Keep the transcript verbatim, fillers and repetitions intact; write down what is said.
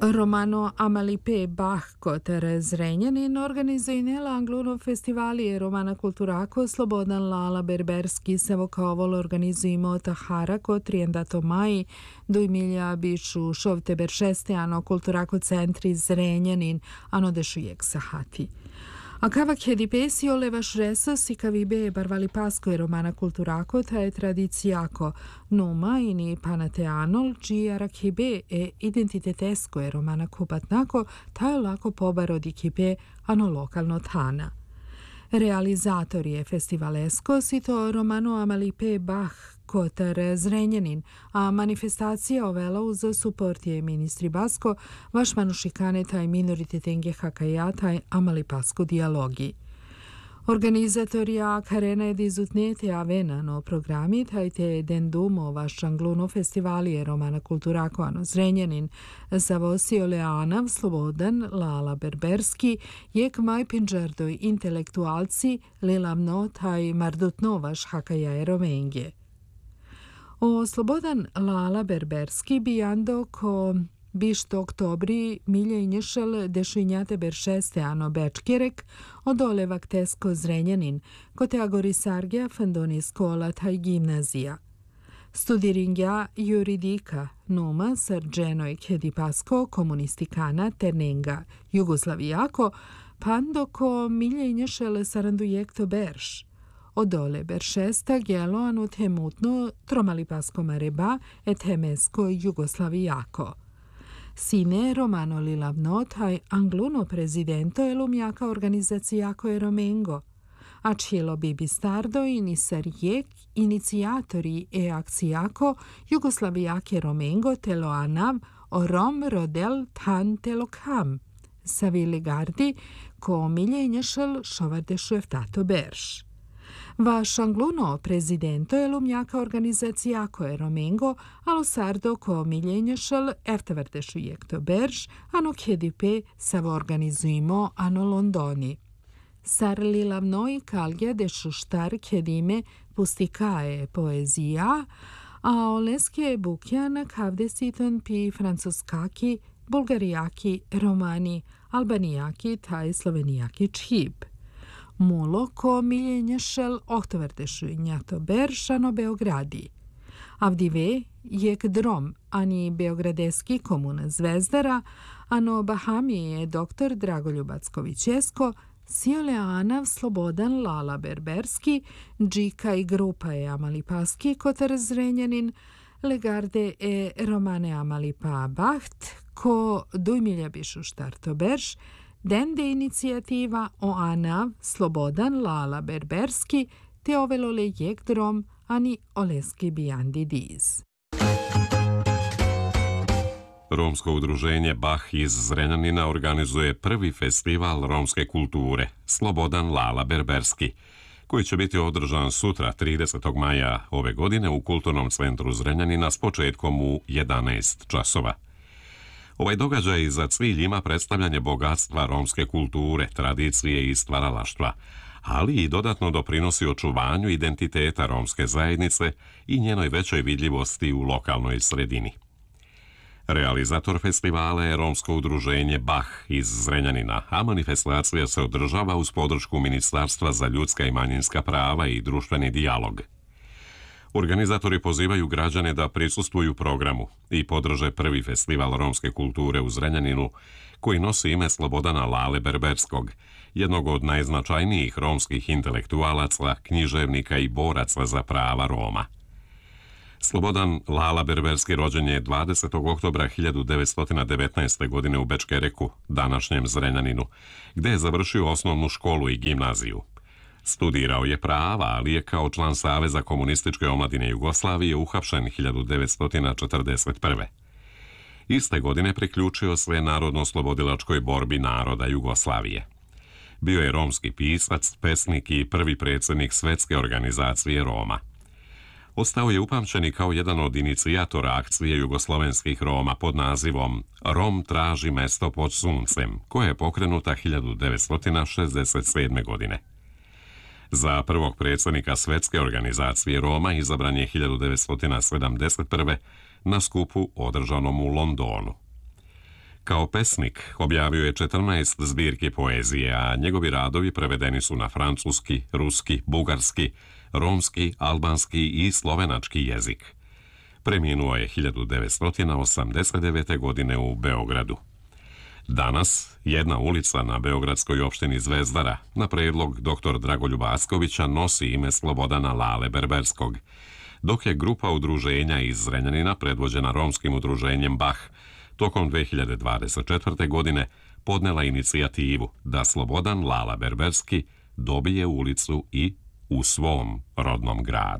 Romano Amalipe Bahko ter Zrenjanin organizuje nela Angluno festivali Romana Kulturako Slobodan Lala Berberski Sevokovol organizujemo Tahara kot triendato maj do Emilija Bišu šovte beršeste ano Kulturako centri Zrenjanin ano dešujek sahati. A kava kjedipesi olevaš resas i kavibe barvali pasko e Romana Kulturako ta je tradicijako numa ini panateanol či arakibe e identitetesko e Romana Kupatnako ta je lako pobaro di kipe ano lokalno tana. Realizator je festivalesko si to Romano Amalipe Bah kotar Zrenjanin, a manifestacija ovela uz suport je ministri Basko, vaš manušikane taj minoriteten hakajata taj Amalipasko dialogi. Organizatorja Karena je dizutnete avena no programi taj te dendumo vaš angluno festivali Romana Kulturako ano Zrenjanin zavosio Leanav Slobodan Lala Berberski jek maj pinđardoj intelektualci lilavno taj mardutno vaš hakaja Romengje. O Slobodan Lala Berberski bijando ko bišto oktobri milje inješel dešinjate beršeste ano bečkerek odolevak tesko Zrenjanin kote agorisargja fandoni skola taj gimnazija. Studiringja juridika numa sarđenoj kedipasko komunistikana ternenga Jugoslavijako pando ko milje inješel sarandujekto berš. Odole beršesta gelo anu temutno tromalipasko mareba et hemesko Jugoslavijako. Sine Romano Lilavno taj angluno prezidento elumjaka organizacijako e Romengo, a cijelo bibi stardo inisar jek inicijatori e akcijako Jugoslavijake Romengo telo anav o Rom rodel tan telo kam, savili gardi ko miljenješel šovardešu eftato berš. Vaš angluno prezidento je lumjaka organizacija koje Romengo, alo sardo ko miljenješal ertavardešu jekto berž, ano kjedipe savo organizujemo ano Londoni. Sar lilavno i kalgja dešu štar kjedime pustikaje poezija, a oleske bukjan kavdesiton pi francuskaki, bulgarijaki, romani, albanijaki taj slovenijaki čhib. Mulo ko miljenješel ohtovardešu njato beršano Beogradi. Avdive jek drom ani beogradeski komuna Zvezdara, ano Bahami je doktor Dragoljubackovićesko, siole anav Slobodan Lala Berberski, džika i grupa je Amalipaski kotar Zrenjanin, legarde e Romane Amalipa Baht, ko dujmilja bišu štarto berš, dende inicijativa o anav Slobodan Lala Berberski te ovelole jek drom ani oleski bijandi diz. Romsko udruženje Bah iz Zrenjanina organizuje prvi festival romske kulture Slobodan Lala Berberski, koji će biti održan sutra tridesetog maja ove godine u Kulturnom centru Zrenjanina s početkom u jedanaest časova. Ovaj događaj za cilj ima predstavljanje bogatstva romske kulture, tradicije i stvaralaštva, ali i dodatno doprinosi očuvanju identiteta romske zajednice i njenoj većoj vidljivosti u lokalnoj sredini. Realizator festivala je romsko udruženje Bah iz Zrenjanina, a manifestacija se održava uz podršku Ministarstva za ljudska i manjinska prava i društveni dijalog. Organizatori pozivaju građane da prisustvuju programu i podrže prvi festival romske kulture u Zrenjaninu, koji nosi ime Slobodana Lale Berberskog, jednog od najznačajnijih romskih intelektualaca, književnika i boraca za prava Roma. Slobodan Lala Berberski rođen je dvadesetog oktobra hiljadu devetsto devetnaeste. godine u Bečkereku, današnjem Zrenjaninu, gde je završio osnovnu školu i gimnaziju. Studirao je prava, ali je kao član Saveza komunističke omladine Jugoslavije uhapšen hiljadu devetsto četrdeset prve. Iste godine priključio se narodno-oslobodilačkoj borbi naroda Jugoslavije. Bio je romski pisac, pesnik i prvi predsjednik Svetske organizacije Roma. Ostao je upamćen i kao jedan od inicijatora akcije jugoslovenskih Roma pod nazivom Rom traži mesto pod suncem, koja je pokrenuta hiljadu devetsto šezdeset sedme. godine. Za prvog predsjednika Svetske organizacije Roma izabran je hiljadu devetsto sedamdeset prve. na skupu održanom u Londonu. Kao pesnik objavio je četrnaest zbirki poezije, a njegovi radovi prevedeni su na francuski, ruski, bugarski, romski, albanski i slovenački jezik. Preminuo je hiljadu devetsto osamdeset devete. godine u Beogradu. Danas jedna ulica na beogradskoj opštini Zvezdara na predlog dr Dragoljuba Ackovića nosi ime Slobodana Lale Berberskog, dok je grupa udruženja iz Zrenjanina predvođena romskim udruženjem Bah tokom dve hiljade dvadeset četvrte. godine podnela inicijativu da Slobodan Lala Berberski dobije ulicu i u svom rodnom gradu.